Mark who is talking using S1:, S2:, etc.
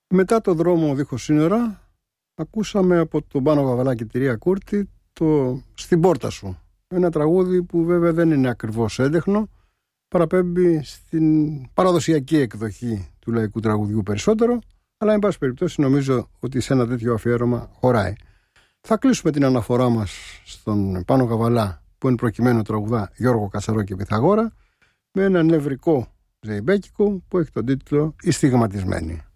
S1: Μετά το δρόμο δίχως σύνορα, ακούσαμε από τον Πάνο Γαβαλά και τη Ρία Κούρτη το «Στην πόρτα σου». Ένα τραγούδι που βέβαια δεν είναι ακριβώς έντεχνο, παραπέμπει στην παραδοσιακή εκδοχή του λαϊκού τραγουδιού περισσότερο, αλλά εν πάση περιπτώσει νομίζω ότι σε ένα τέτοιο αφιέρωμα χωράει. Θα κλείσουμε την αναφορά μας στον Πάνο Γαβαλά, που εν προκειμένου τραγουδά Γιώργο Κατσαρό και Πυθαγόρα, με ένα νευρικό ζεϊμπέκικο που έχει τον τίτλο «Οι Στιγματισμένοι».